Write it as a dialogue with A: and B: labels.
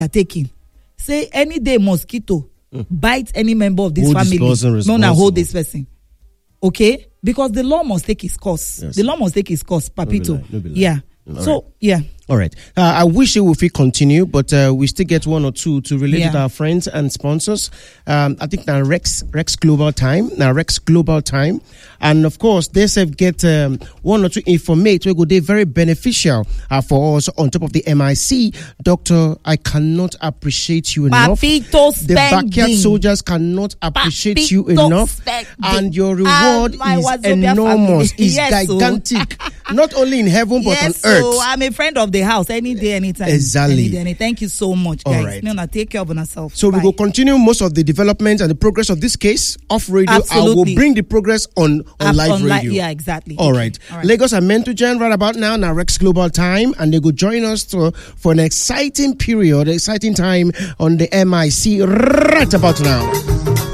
A: are taking. Say any day mosquito bite any member of this family, no hold this person. Okay? Because the law must take its course.
B: Yes.
A: The law must take its course, Papito.
B: No be lie.
A: Yeah.
B: All
A: so,
B: right.
A: yeah.
B: All right. I wish it would continue, but we still get one or two to relate with our friends and sponsors. I think now Rex Global Time. And of course, they have get one or two information will be very beneficial for us on top of the MIC. Doctor, I cannot appreciate you enough. The backyard soldiers cannot appreciate you enough. And your reward is enormous. It's gigantic. Not only in heaven, but on earth.
A: So I'm a friend of the house any day, anytime.
B: Exactly.
A: Thank you so much, guys.
B: All right.
A: No, take care of yourself.
B: So we will continue most of the developments and the progress of this case off radio.
A: Absolutely.
B: I will bring the progress on live radio.
A: Yeah, exactly.
B: All right. Lagos are meant to join right about now Rex Global Time, and they will join us for an exciting period, exciting time on the MIC right about now.